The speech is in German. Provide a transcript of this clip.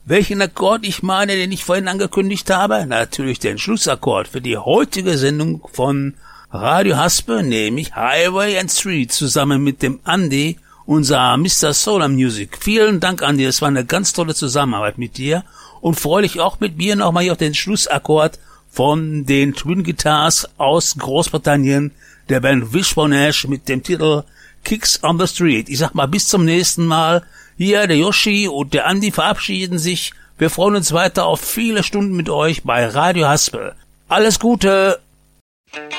Welchen Akkord ich meine, den ich vorhin angekündigt habe? Natürlich den Schlussakkord für die heutige Sendung von Radio Haspe, nämlich Highway and Street, zusammen mit dem Andy, unser Mr. Solar Music. Vielen Dank, Andy, es war eine ganz tolle Zusammenarbeit mit dir und freue dich auch mit mir nochmal hier auf den Schlussakkord von den Twin Guitars aus Großbritannien, der Band Wishbone Ash mit dem Titel Kicks on the Street. Ich sag mal, bis zum nächsten Mal. Hier, der Yoshi und der Andi verabschieden sich. Wir freuen uns weiter auf viele Stunden mit euch bei Radio Haspel. Alles Gute!